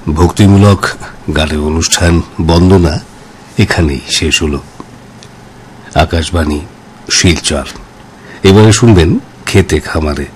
ভক্তিমূলক গানের অনুষ্ঠান বন্দনা এখানেই শেষ হল। আকাশবাণী শিলচর। এবারে শুনবেন খেতে খামারে।